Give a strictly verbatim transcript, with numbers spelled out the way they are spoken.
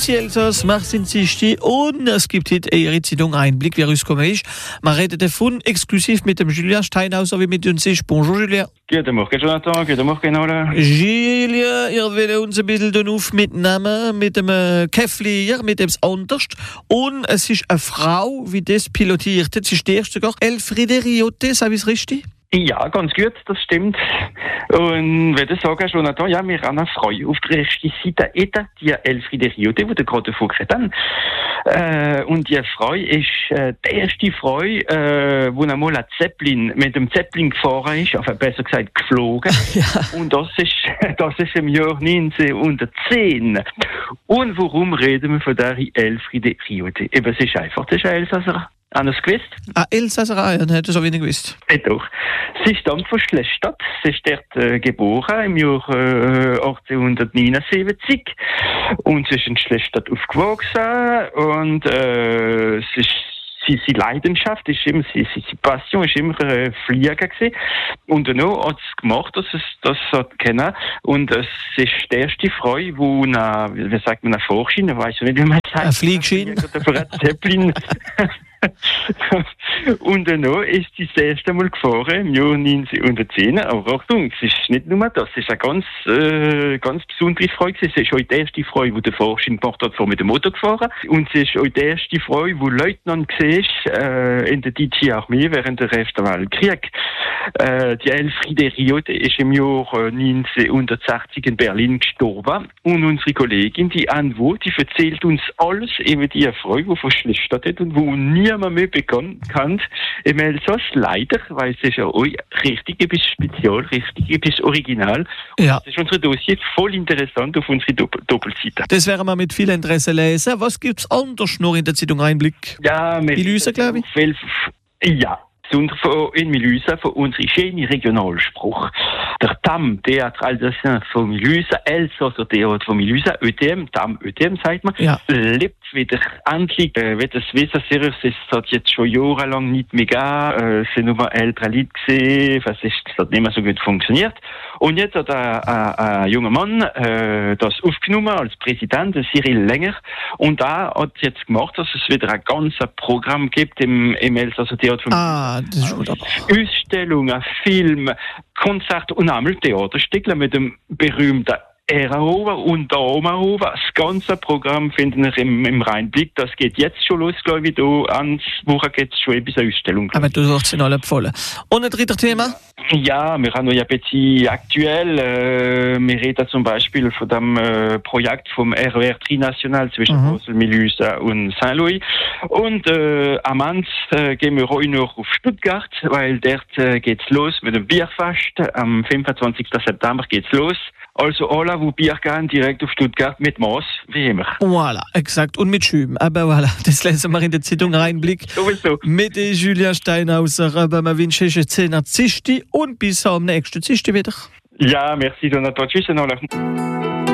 Ici Elsass, Marcin Zichty und es gibt heute Ihre Zeitung Einblick, wer rausgekommen ist. Man redet davon exklusiv mit dem Julien Steinhauser, wie mit uns ist. Bonjour Julien. Guten Morgen Jonathan, guten Morgen alle. Julien, ihr wollt uns ein bisschen auf mitnehmen mit dem Käfflier, mit dem Anderst. Und es ist eine Frau, wie das pilotiert. Das ist die erste sogar Elfriede Riotte, sage ich es richtig? Ja, ganz gut, das stimmt. Und wenn du sagst, Jonathan, ja, wir haben eine Frau auf der ersten Seite, eben die Elfriede Riotte, die du gerade davon geredet hast. Äh, und die Frau ist äh, die erste Frau, äh, die einmal ein Zeppelin, mit dem Zeppelin gefahren ist, also besser gesagt geflogen. Ja. Und das ist, das ist im Jahr neunzehnhundertzehn. Und warum reden wir von der Elfriede Riotte? Eben, es ist einfach, das ist ein Elsasser. Haben Sie es gewusst? Ah, Elsasser, ja, dann hätte ich so wenig gewusst. Ja, doch. Sie stammt von Schlestadt. Sie ist dort äh, geboren im Jahr äh, achtzehnhundertneunundsiebzig. Und sie ist in Schlestadt aufgewachsen. Und äh, sie ist Sie, sie Leidenschaft ist immer, sie, sie, sie Passion ist immer äh, Fliegen gewesen. Und dann hat sie gemacht, dass es das hat kennen. Und es ist die erste Frau, die eine, wie sagt man, eine Vorschiene, weiß ich nicht, wie man sagt. Eine Fliegschiene. Oder ein Zeppelin. Und dann ist sie das erste Mal gefahren im Jahr neunzehnhundertzehn. Aber Achtung, es ist nicht nur das, es ist eine ganz, äh, ganz besondere Frau gewesen. Sie ist auch die erste Frau, die den Fahrschein gemacht hat, vor mit dem Motor gefahren. Und sie ist auch die erste Frau, die Leutnant war, äh, in der deutschen Armee während der Ersten Weltkrieg. Äh, die Elfriede Riotte ist im Jahr äh, neunzehnhundertsechzig in Berlin gestorben. Und unsere Kollegin, die Anwo, die erzählt uns alles über die Frau, die von Schlestadt hat und wo niemand mehr bekannt im Elsass. Leider, weil es ist ja auch richtig etwas Spezial, richtig etwas Original. Und ja. Das ist unser Dossier voll interessant auf unserer Doppel- Doppelseite. Das werden wir mit viel Interesse lesen. Was gibt es anders noch in der Zeitung Einblick? Ja, mit Milüse, glaube ich. Viel, ja. Von, in Milüse von unserem schönen Regionalspruch. Der T A M, Théâtre Alsacien von Milüse, Elsasser Theater von Milüse, Ö T M, T A M, Ö T M sagt man, ja. lebt wieder endlich. Äh, wie das wissen, es hat jetzt schon jahrelang nicht mehr gegeben, äh, es sind nur ältere Leute gesehen, es ist, das hat nicht mehr so gut funktioniert. Und jetzt hat ein, ein, ein junger Mann äh, das aufgenommen als Präsident, Cyril Länger, und da hat jetzt gemacht, dass es wieder ein ganzes Programm gibt im, im Elsasser Theater von Milüse. Ah, das ist wunderbar. Ausstellungen, Film, Konzert und einmal Theaterstücke mit dem berühmten Ehrenhofer und der Omahofer. Das ganze Programm finden wir im, im Rheinblick. Das geht jetzt schon los, glaube ich. Da ans Woche geht es schon ein bisschen Ausstellung. Aber du sagst in alle Pfolle. Und ein drittes Thema? Ja, wir haben noch ein bisschen aktuell. Äh, wir reden zum Beispiel von dem äh, Projekt vom R E R Trinational zwischen mhm. Basel, Milüse und Saint-Louis. Und äh, am Ende äh, gehen wir heute noch auf Stuttgart, weil dort äh, geht's los mit dem Bierfest. Am fünfundzwanzigsten September geht's los. Also alle, die Bier gehen, direkt auf Stuttgart mit Maß, wie immer. Voilà, exakt. Und mit Schüben. Aber voilà, das lesen wir in der Zeitung Einblick. Sowieso. Mit Julien Steinhauser. Aber wir wünschen euch zehn Zichty und bis am nächsten Zichty wieder. Ja, merci Donatien. Tschüss.